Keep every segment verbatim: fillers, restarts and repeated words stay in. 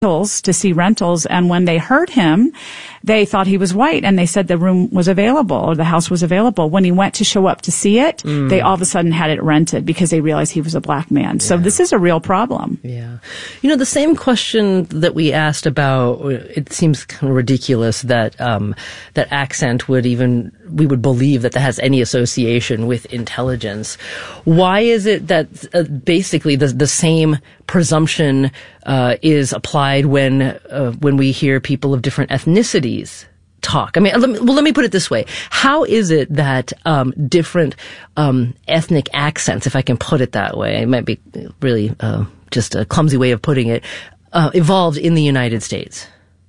to see rentals, and when they heard him, they thought he was white, and they said the room was available or the house was available. When he went to show up to see it, mm. they all of a sudden had it rented because they realized he was a black man. So yeah. This is a real problem. Yeah. You know, the same question that we asked about, it seems kind of ridiculous that um that accent would even, we would believe that that has any association with intelligence. Why is it that uh, basically the the same presumption uh is applied when uh, when we hear people of different ethnicities talk? I mean, let me, well, let me put it this way. How is it that um different um ethnic accents, if I can put it that way, it might be really uh, just a clumsy way of putting it, uh, evolved in the United States?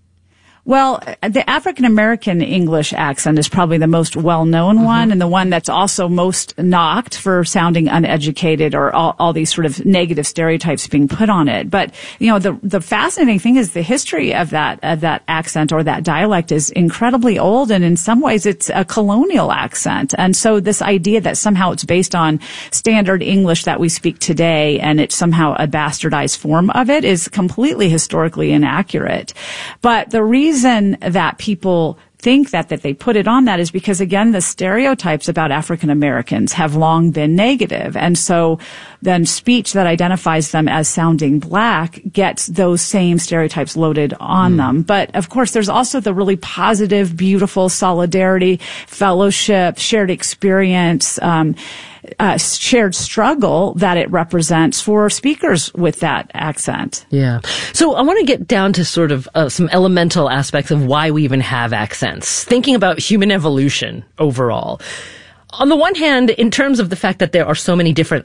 Well, the African-American English accent is probably the most well-known mm-hmm. one, and the one that's also most knocked for sounding uneducated, or all, all these sort of negative stereotypes being put on it. But, you know, the the fascinating thing is the history of that of that accent or that dialect is incredibly old, and in some ways it's a colonial accent. And so this idea that somehow it's based on standard English that we speak today and it's somehow a bastardized form of it is completely historically inaccurate. But the reason reason that people think that, that they put it on that is because, again, the stereotypes about African Americans have long been negative. And so then speech that identifies them as sounding black gets those same stereotypes loaded on mm. them. But of course, there's also the really positive, beautiful solidarity, fellowship, shared experience, um, Uh, shared struggle that it represents for speakers with that accent. Yeah. So I want to get down to sort of uh, some elemental aspects of why we even have accents. Thinking about human evolution overall. On the one hand, in terms of the fact that there are so many different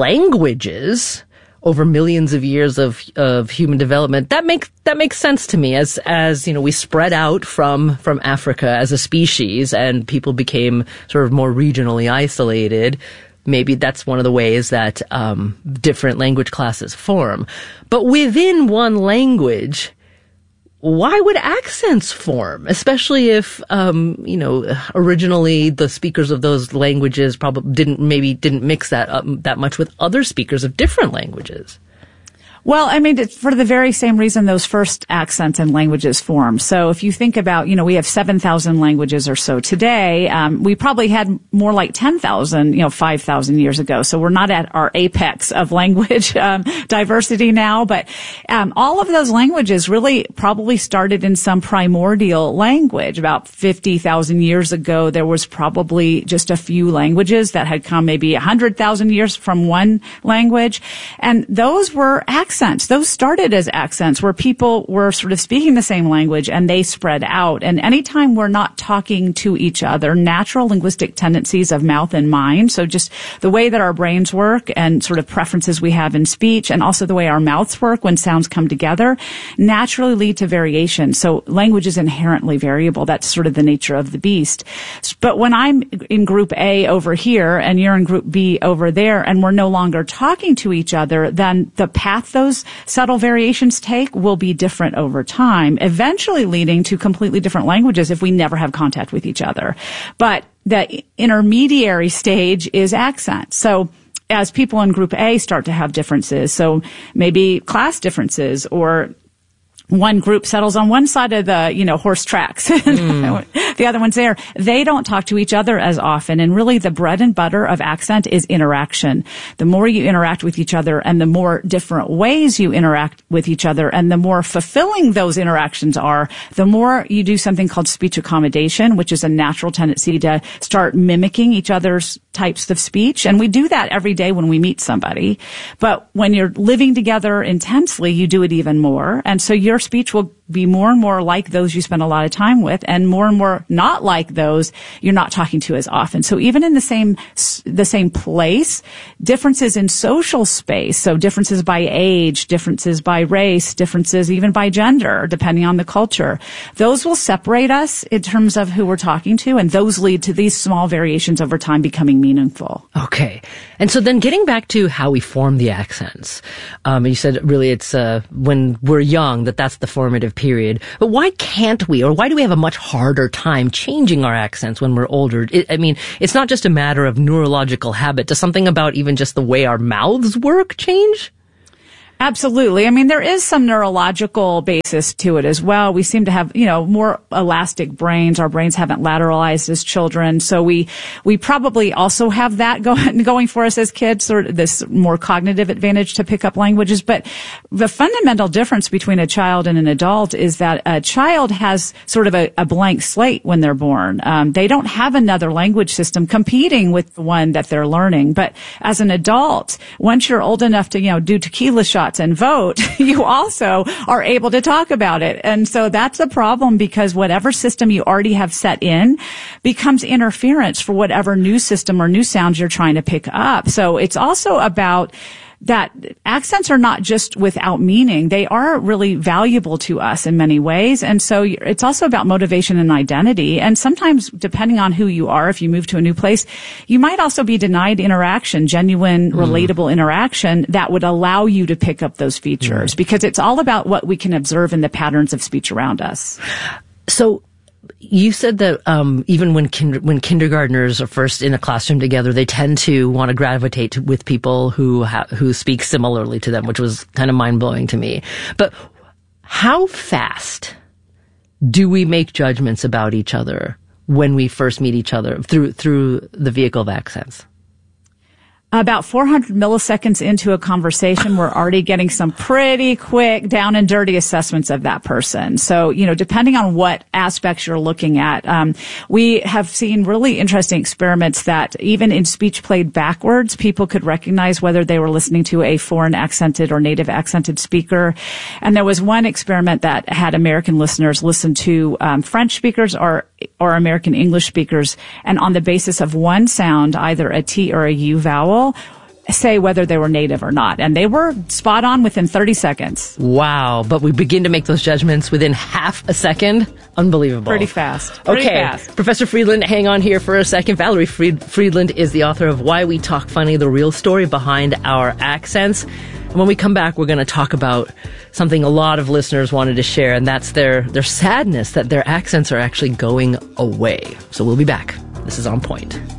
languages over millions of years of of human development, that makes that makes sense to me. As as you know, we spread out from from Africa as a species, and people became sort of more regionally isolated. Maybe that's one of the ways that um different language classes form. But within one language, why would accents form? Especially if, um, you know, originally the speakers of those languages probably didn't, maybe didn't mix that up that much with other speakers of different languages. Well, I mean, it's for the very same reason those first accents and languages formed. So if you think about, you know, we have seven thousand languages or so today. Um, we probably had more like ten thousand, you know, five thousand years ago. So we're not at our apex of language um, diversity now. But um, all of those languages really probably started in some primordial language. About fifty thousand years ago, there was probably just a few languages that had come maybe one hundred thousand years from one language. And those were accents. Accents. Those started as accents where people were sort of speaking the same language and they spread out. And anytime we're not talking to each other, natural linguistic tendencies of mouth and mind, so just the way that our brains work and sort of preferences we have in speech, and also the way our mouths work when sounds come together, naturally lead to variation. So language is inherently variable. That's sort of the nature of the beast. But when I'm in group A over here and you're in group B over there and we're no longer talking to each other, then the path those those subtle variations take will be different over time, eventually leading to completely different languages if we never have contact with each other. But the intermediary stage is accent. So as people in group A start to have differences, so maybe class differences, or one group settles on one side of the, you know, horse tracks. Mm. The other one's there. They don't talk to each other as often. And really the bread and butter of accent is interaction. The more you interact with each other and the more different ways you interact with each other and the more fulfilling those interactions are, the more you do something called speech accommodation, which is a natural tendency to start mimicking each other's types of speech. And we do that every day when we meet somebody. But when you're living together intensely, you do it even more. And so your speech will be more and more like those you spend a lot of time with, and more and more not like those you're not talking to as often. So even in the same the same place, differences in social space, so differences by age, differences by race, differences even by gender, depending on the culture, those will separate us in terms of who we're talking to, and those lead to these small variations over time becoming meaningful. Okay. And so then getting back to how we form the accents, um, you said really it's uh, when we're young that that's the formative period. But why can't we, or why do we have a much harder time changing our accents when we're older? It, I mean, it's not just a matter of neurological habit. Does something about even just the way our mouths work change? Absolutely. I mean, there is some neurological basis to it as well. We seem to have, you know, more elastic brains. Our brains haven't lateralized as children. So we, we probably also have that going, going for us as kids, or this more cognitive advantage to pick up languages. But the fundamental difference between a child and an adult is that a child has sort of a, a blank slate when they're born. Um, they don't have another language system competing with the one that they're learning. But as an adult, once you're old enough to, you know, do tequila shots and vote, you also are able to talk about it. And so that's a problem, because whatever system you already have set in becomes interference for whatever new system or new sounds you're trying to pick up. So it's also about that accents are not just without meaning. They are really valuable to us in many ways. And so it's also about motivation and identity. And sometimes, depending on who you are, if you move to a new place, you might also be denied interaction, genuine, mm. relatable interaction that would allow you to pick up those features, mm. because it's all about what we can observe in the patterns of speech around us. So, you said that um, even when kind- when kindergartners are first in a classroom together, they tend to want to gravitate to, with people who ha- who speak similarly to them, which was kind of mind blowing to me. But how fast do we make judgments about each other when we first meet each other through through the vehicle of accents? About four hundred milliseconds into a conversation, we're already getting some pretty quick down and dirty assessments of that person. So, you know, depending on what aspects you're looking at, um, we have seen really interesting experiments that even in speech played backwards, people could recognize whether they were listening to a foreign accented or native accented speaker. And there was one experiment that had American listeners listen to um, French speakers or or American English speakers, and on the basis of one sound, either a T or a U vowel, say whether they were native or not. And they were spot on within thirty seconds. Wow. But we begin to make those judgments within half a second? Unbelievable. Pretty fast. Pretty okay. fast. Professor Friedland, hang on here for a second. Valerie Fried- Friedland is the author of Why We Talk Funny, the real story behind our accents. And when we come back, we're going to talk about something a lot of listeners wanted to share, and that's their, their sadness that their accents are actually going away. So we'll be back. This is On Point.